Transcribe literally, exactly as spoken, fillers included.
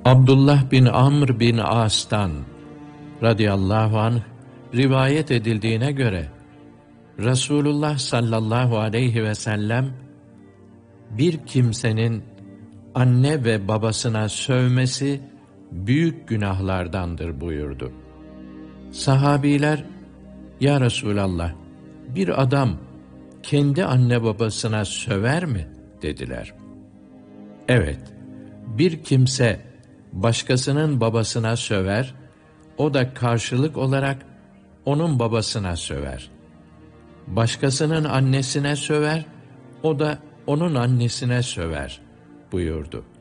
Abdullah bin Amr bin As'tan radıyallahu anh rivayet edildiğine göre Resulullah sallallahu aleyhi ve sellem bir kimsenin anne ve babasına sövmesi büyük günahlardandır buyurdu. Sahabiler, ya Resulallah, bir adam kendi anne babasına söver mi dediler. Evet, bir kimse başkasının babasına söver, o da karşılık olarak onun babasına söver. Başkasının annesine söver, o da onun annesine söver buyurdu.